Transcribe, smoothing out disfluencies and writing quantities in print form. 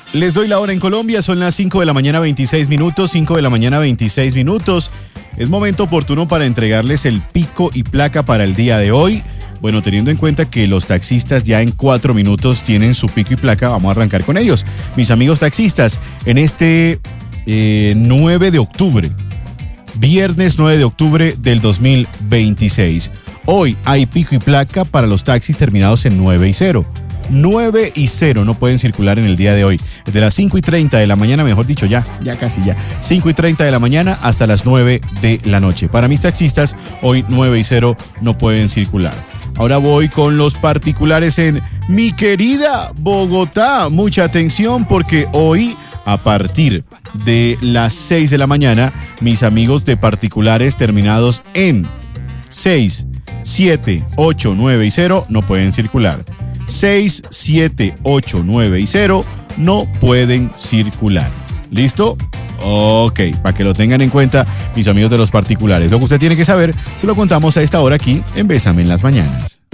Les doy la hora en Colombia, son las 5 de la mañana 26 minutos, 5 de la mañana 26 minutos. Es momento oportuno para entregarles el pico y placa para el día de hoy. Bueno, teniendo en cuenta que los taxistas ya en 4 minutos tienen su pico y placa, vamos a arrancar con ellos. Mis amigos taxistas, en este 9 de octubre, viernes 9 de octubre del 2026. Hoy hay pico y placa para los taxis terminados en 9 y 0. 9 y 0 no pueden circular en el día de hoy. Desde las 5:30 de la mañana, mejor dicho, ya casi 5:30 de la mañana hasta las 9 de la noche. Para mis taxistas, hoy 9 y 0 no pueden circular. Ahora voy con los particulares en mi querida Bogotá. Mucha atención porque hoy, a partir de las 6 de la mañana, mis amigos de particulares terminados en 6, 7, 8, 9 y 0 no pueden circular. 6, 7, 8, 9 y 0 no pueden circular. ¿Listo? Ok, para que lo tengan en cuenta, mis amigos de los particulares. Lo que usted tiene que saber, se lo contamos a esta hora aquí en Bésame en las Mañanas.